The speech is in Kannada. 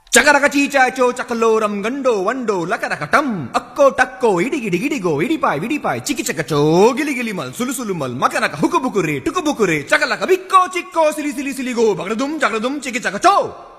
ಚಕರಕ ಚೀಚಾಚೋ ಚಕಲೋರಂ ಗಂಡೋ ವಂಡೋ ಲಕರಕ ಟಂ ಅಕ್ಕೋ ಟಕ್ಕೋ ಇಡಿಗಿಡಿಗಿಡಿಗೋ ಇಡಿಪಾಯ್ ವಿಡಿಪಾಯ್ ಚಿಕಿ ಚಕಚೋ ಗಿಲಿಗಿಲಿ ಮಲ್ ಸುಲು ಮಲ್ ಮಕನಕ ಹುಕುಬುಕುರೆ ಟುಕುಬುಕುರೆ ಚಕಲಕ ಬಿಕ್ಕೋ ಚಿಕ್ಕೋ ಸಿಲಿ ಸಿಲಿ ಸಿಲಿಗೋ ಬಗಡದುಂ ಜಗಡದುಂ ಚಿಕಿ ಚಕಚೋ